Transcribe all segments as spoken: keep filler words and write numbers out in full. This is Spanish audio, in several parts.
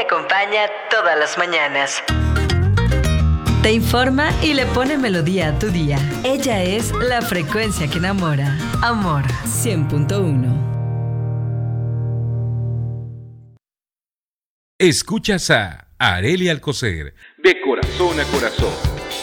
te acompaña todas las mañanas. Te informa y le pone melodía a tu día. Ella es la frecuencia que enamora. Amor cien punto uno. Escuchas a Arely Alcocer, de corazón a corazón.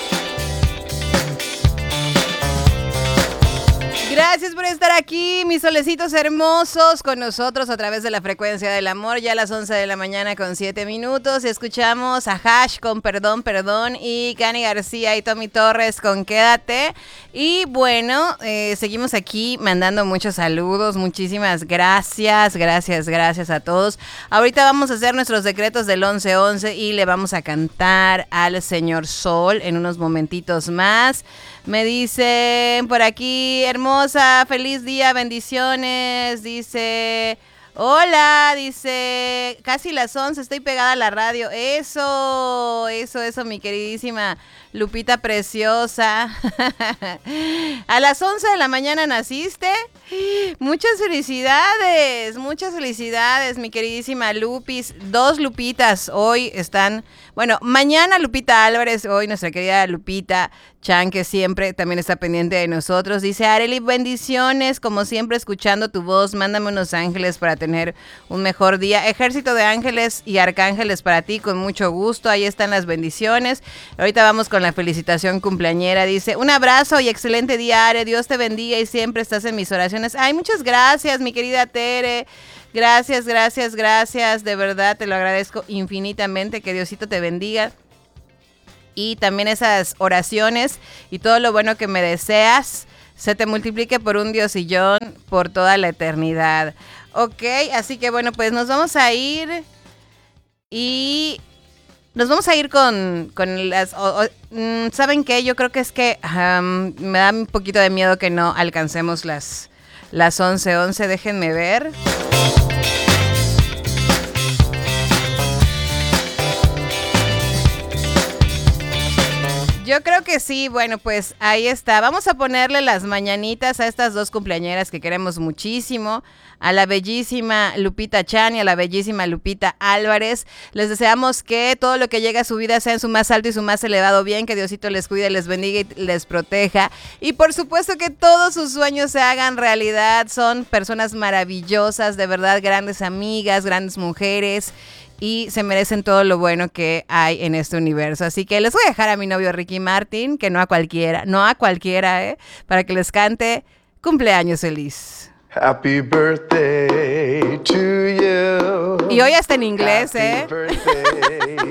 Gracias por estar aquí, mis solecitos hermosos, con nosotros a través de la frecuencia del amor. Ya a las once de la mañana con siete minutos. Escuchamos a Hash con Perdón, Perdón y Cani García y Tommy Torres con Quédate. Y bueno, eh, seguimos aquí mandando muchos saludos. Muchísimas gracias, gracias, gracias a todos. Ahorita vamos a hacer nuestros decretos del once once y le vamos a cantar al Señor Sol en unos momentitos más. Me dicen por aquí, hermosa, feliz día, bendiciones. Dice, hola, dice, casi las once, estoy pegada a la radio. Eso, eso, eso, mi queridísima Lupita preciosa. A las once de la mañana naciste. Muchas felicidades, muchas felicidades, mi queridísima Lupis. Dos Lupitas hoy están, bueno, mañana Lupita Álvarez, hoy nuestra querida Lupita Chan, que siempre también está pendiente de nosotros. Dice, Arely, bendiciones, como siempre escuchando tu voz, mándame unos ángeles para tener un mejor día. Ejército de ángeles y arcángeles para ti, con mucho gusto, ahí están las bendiciones. Ahorita vamos con la felicitación cumpleañera. Dice, un abrazo y excelente día, Are, Dios te bendiga y siempre estás en mis oraciones. Ay, muchas gracias, mi querida Tere. Gracias, gracias, gracias. De verdad, te lo agradezco infinitamente. Que Diosito te bendiga. Y también esas oraciones y todo lo bueno que me deseas se te multiplique por un diosillón por toda la eternidad. Ok, así que bueno, pues nos vamos a ir y nos vamos a ir con, con las... O, o, ¿saben qué? Yo creo que es que um, me da un poquito de miedo que no alcancemos las... Las once once, déjenme ver. Yo creo que sí, bueno, pues ahí está. Vamos a ponerle las mañanitas a estas dos cumpleañeras que queremos muchísimo. A la bellísima Lupita Chan y a la bellísima Lupita Álvarez. Les deseamos que todo lo que llegue a su vida sea en su más alto y su más elevado bien, que Diosito les cuide, les bendiga y les proteja. Y por supuesto que todos sus sueños se hagan realidad. Son personas maravillosas, de verdad, grandes amigas, grandes mujeres. Y se merecen todo lo bueno que hay en este universo. Así que les voy a dejar a mi novio Ricky Martin, que no a cualquiera, no a cualquiera, ¿eh? Para que les cante cumpleaños feliz. Happy birthday to you. Y hoy hasta en inglés, ¿eh?